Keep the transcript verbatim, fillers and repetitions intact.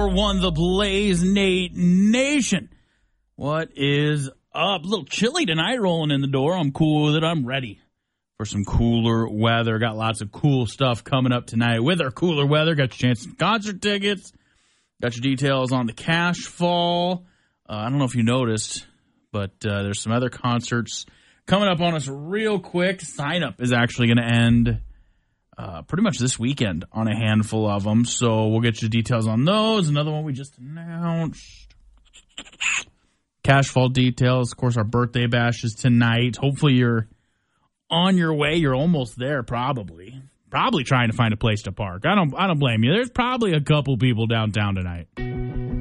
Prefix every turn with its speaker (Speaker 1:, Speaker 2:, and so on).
Speaker 1: four one The Blaze Nate Nation. What is up? A little chilly tonight rolling in the door. I'm cool with it. I'm ready for some cooler weather. Got lots of cool stuff coming up tonight with our cooler weather. Got your chance to concert tickets. Got your details on the Cash Fall. Uh, I don't know if you noticed, but uh, there's some other concerts coming up on us real quick. Sign up is actually going to end uh, pretty much this weekend on a handful of them. So we'll get you details on those. Another one we just announced. Cash Fall details. Of course, our birthday bash is tonight. Hopefully you're on your way. You're almost there, probably. Probably trying to find a place to park. I don't I don't blame you. There's probably a couple people downtown tonight.